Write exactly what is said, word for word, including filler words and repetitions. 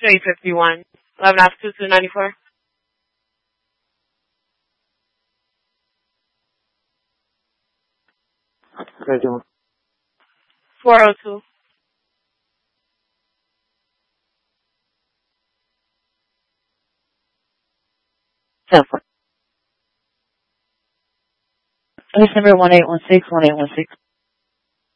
three fifty-one. eleven off two two ninety-four. Ready. four oh two. ten four. Police number one eight one six, one eight one six.